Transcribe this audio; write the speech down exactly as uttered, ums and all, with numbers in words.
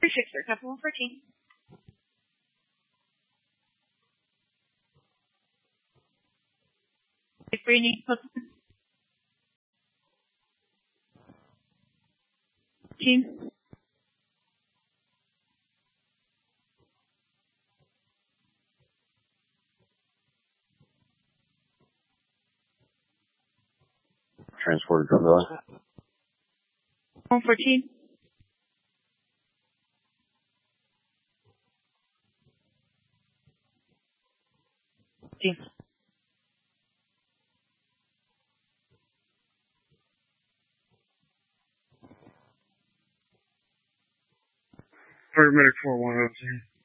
six, sir. Capital one fourteen. If you need team. Transported from the one fourteen. Team. Paramedic four one oh two.